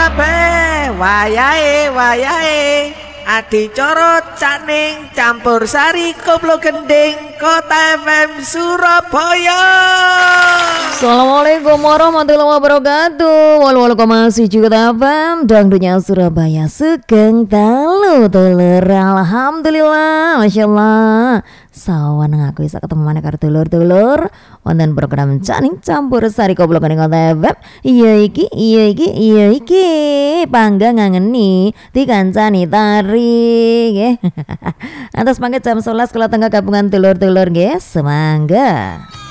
kabeh wayahe adicara caning campur sari koplo gending Kota FM Surabaya. Assalamualaikum warahmatullahi wabarakatuh. Walau masih juga FM dangdunya Surabaya Sugeng dalu dulur. Alhamdulillah, masya Allah. Sawan ngaku bisa ketemu mana karo dulur-dulur wonten program caning campur sari koplo gending Kota FM. Iya iki pangga ngangeni dikancani tari nggih. Atas mangke jam 11 kula tengah gabungan dulur-dulur nggih. Semangga.